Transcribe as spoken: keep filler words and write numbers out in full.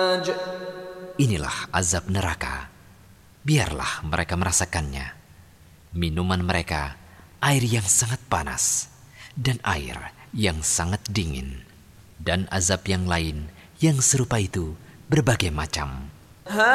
Inilah azab neraka. Biarlah mereka merasakannya. Minuman mereka, air yang sangat panas dan air yang sangat dingin. Dan azab yang lain yang serupa itu berbagai macam.